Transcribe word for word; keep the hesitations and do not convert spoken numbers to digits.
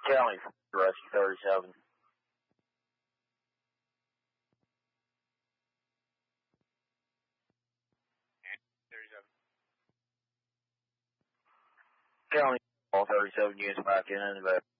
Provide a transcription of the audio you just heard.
County, Rescue thirty-seven. thirty-seven. County, all thirty-seven units back in and back.